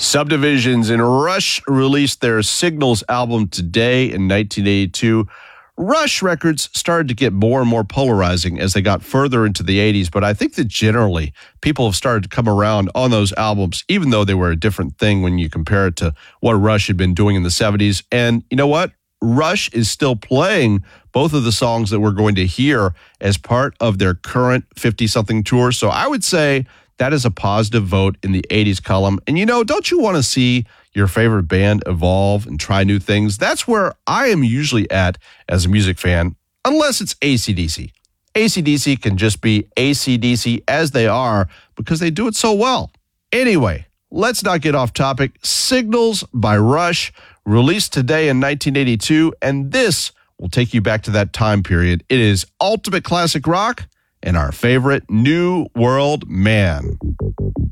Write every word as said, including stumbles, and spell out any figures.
Subdivisions and Rush released their Signals album today in nineteen eighty-two. Rush records started to get more and more polarizing as they got further into the eighties, but I think that generally people have started to come around on those albums, even though they were a different thing when you compare it to what Rush had been doing in the seventies. And you know what? Rush is still playing both of the songs that we're going to hear as part of their current fifty-something tour. So I would say that is a positive vote in the eighties column. And you know, don't you want to see your favorite band evolve and try new things? That's where I am usually at as a music fan, unless it's A C D C. A C D C can just be A C D C as they are because they do it so well. Anyway, let's not get off topic. Signals by Rush, released today in nineteen eighty-two, and this will take you back to that time period. It is ultimate classic rock and our favorite New World Man.